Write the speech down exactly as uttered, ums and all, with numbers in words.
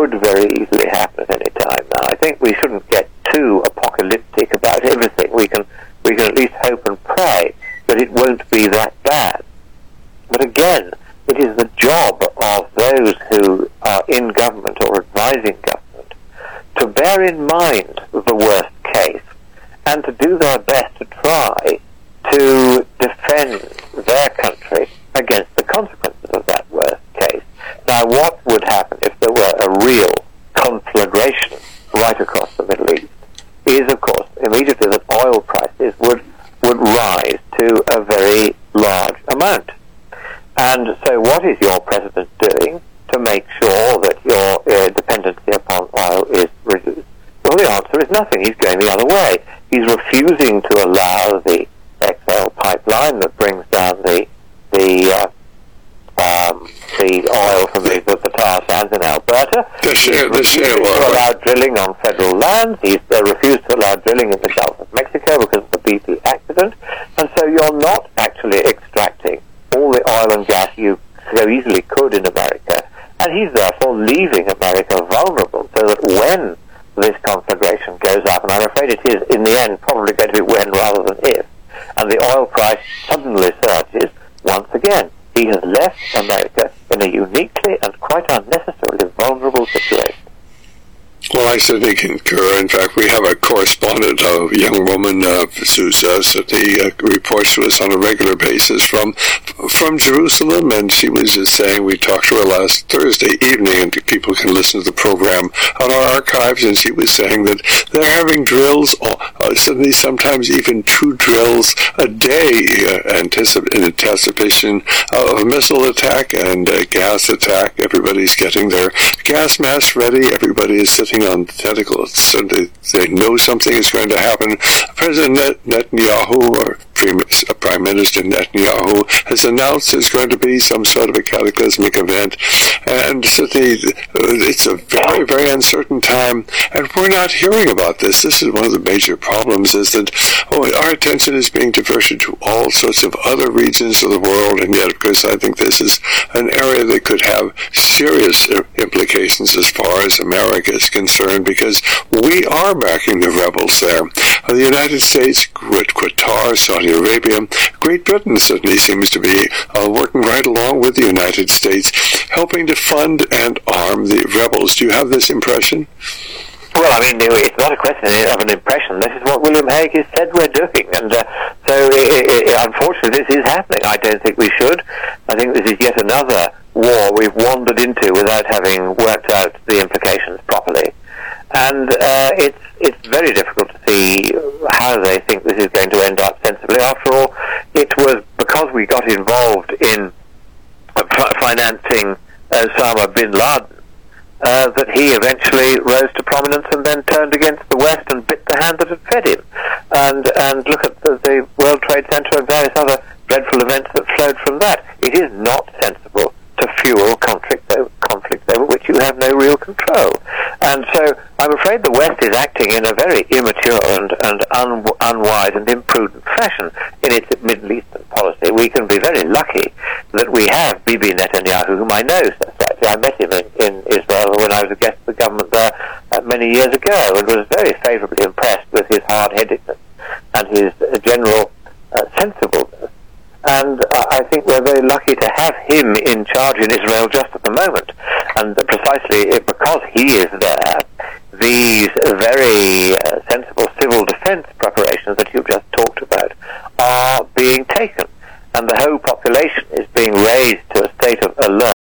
could very easily happen at any time. Now, I think we shouldn't get too apocalyptic about everything. We can we can at least hope and pray that it won't be that bad. But again, it is the job of those who are in government or advising government to bear in mind the worst case and to do their best to try to defend their country against the consequences of that worst case. Now, what would happen if there were a real conflagration right across the Middle East is, of course, immediately that oil prices would, would rise to a very large amount. And so what is your president doing to make sure that your uh, dependency upon oil is reduced? Well, the answer is nothing. He's going the other way. He's refusing to allow the X L pipeline that brings down the the uh, um, the oil from the, the, the tar sands in Alberta. The shale, the shale oil. To allow drilling on federal lands. He's uh, refused to allow drilling in the Gulf of Mexico because of the B P accident. And so you're not actually extracting all the oil and gas you so easily could in America, and he's therefore leaving America vulnerable, so that when this conflagration goes up, and I'm afraid it is in the end probably going to be when rather than if, and the oil price suddenly surges once again, he has left America in a uniquely and quite unnecessarily vulnerable situation. Well, I certainly concur. In fact, we have a correspondent, a young woman, uh, Sousa, that uh, reports to us on a regular basis from from Jerusalem, and she was just saying, we talked to her last Thursday evening, and people can listen to the program on our archives, and she was saying that they're having drills, uh, suddenly sometimes even two drills a day uh, anticip- in anticipation of a missile attack and a gas attack. Everybody's getting their gas masks ready. Everybody is sitting on tentacles. So they, they know something is going to happen. President Net- Netanyahu, or Prime Minister Netanyahu, has announced there's going to be some sort of a cataclysmic event, and certainly it's a very, very uncertain time, and we're not hearing about this. This is one of the major problems, is that oh, our attention is being diverted to all sorts of other regions of the world, and yet, of course, I think this is an area that could have serious implications as far as America is concerned, because we are backing the rebels there. Uh, the United States, Qatar, Saudi Arabia, Great Britain certainly seems to be uh, working right along with the United States, helping to fund and arm the rebels. Do you have this impression? Well, I mean, it's not a question of an impression. This is what William Hague has said we're doing. And uh, so, it, it, unfortunately, this is happening. I don't think we should. I think this is yet another war we've wandered into without having worked out the implications properly. And uh, it's it's very difficult to see how they think this is going to end up sensibly. After all, it was because we got involved in f- financing Osama bin Laden uh, that he eventually rose to prominence and then turned against the West and bit the hand that had fed him. And and look at the, the World Trade Center and various other dreadful events that flowed from that. It is not sensible to fuel conflict over, conflict over which you have no real control. And so I'm afraid the West is acting in a very immature and, and un, unwise and imprudent fashion in its Middle Eastern policy. We can be very lucky that we have Bibi Netanyahu, whom I know slightly. I met him in, in Israel when I was a guest of the government there uh, many years ago, and was very favourably impressed with his hard-headedness and his uh, general uh, sensibleness. And uh, I think we're very lucky to have him in charge in Israel just at the moment. And precisely because he is there, these very uh, sensible civil defense preparations that you've just talked about are being taken. And the whole population is being raised to a state of alert